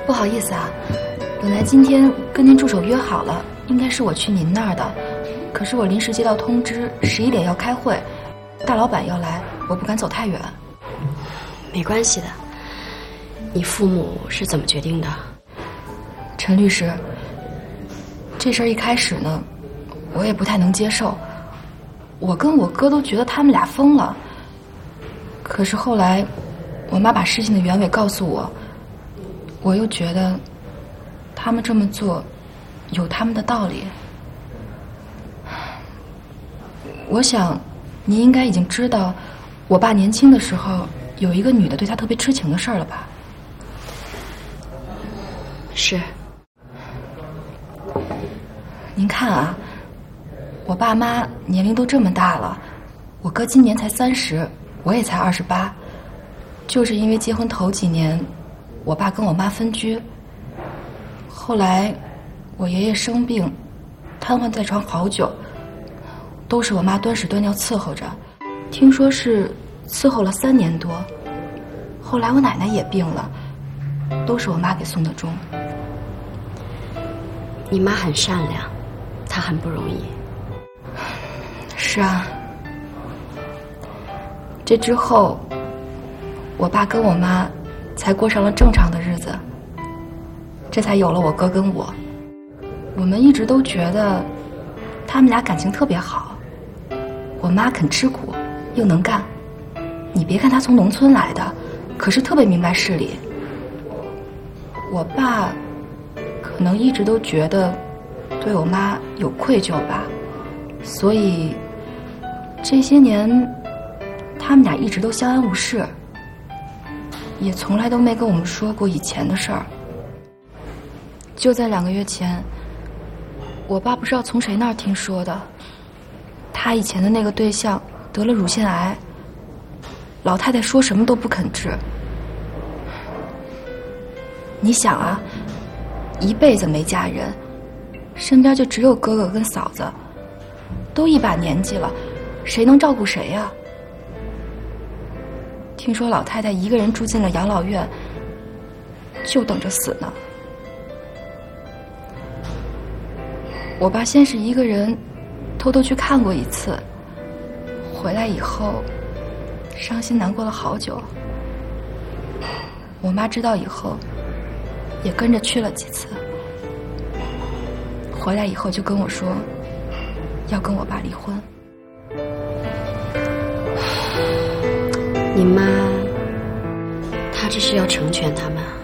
不好意思啊，本来今天跟您助手约好了，应该是我去您那儿的，可是我临时接到通知，11点要开会，大老板要来，我不敢走太远。 没关系的，你父母是怎么决定的？ 陈律师，这事儿一开始呢，我也不太能接受，我跟我哥都觉得他们俩疯了。可是后来，我妈把事情的原委告诉我，我又觉得他们这么做有他们的道理。我想您应该已经知道我爸年轻的时候有一个女的对他特别痴情的事儿了吧？ 是。 您看啊，我爸妈年龄都这么大了，我哥今年才30，我也才28，就是因为结婚头几年我爸跟我妈分居，后来我爷爷生病瘫痪在床好久，都是我妈端屎端尿伺候着，听说是伺候了3年多，后来我奶奶也病了，都是我妈给送的终。 你妈很善良，她很不容易。 是啊，这之后我爸跟我妈才过上了正常的日子，这才有了我哥跟我。我们一直都觉得他们俩感情特别好，我妈肯吃苦又能干，你别看她从农村来的，可是特别明白事理。我爸可能一直都觉得对我妈有愧疚吧，所以这些年他们俩一直都相安无事，也从来都没跟我们说过以前的事儿。就在2个月前，我爸不知道从谁那儿听说的，他以前的那个对象得了乳腺癌，老太太说什么都不肯治。你想啊，一辈子没嫁人，身边就只有哥哥跟嫂子，都一把年纪了，谁能照顾谁呀？听说老太太一个人住进了养老院，就等着死呢。我爸先是一个人偷偷去看过一次，回来以后伤心难过了好久。我妈知道以后也跟着去了几次，回来以后就跟我说要跟我爸离婚。 你妈她这是要成全他们啊？